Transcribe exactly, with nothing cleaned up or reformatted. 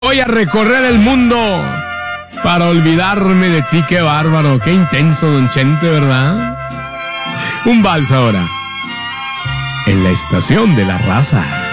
Voy a recorrer el mundo para olvidarme de ti. Qué bárbaro, qué intenso, don Chente, ¿verdad? Un vals ahora, en la estación de la raza.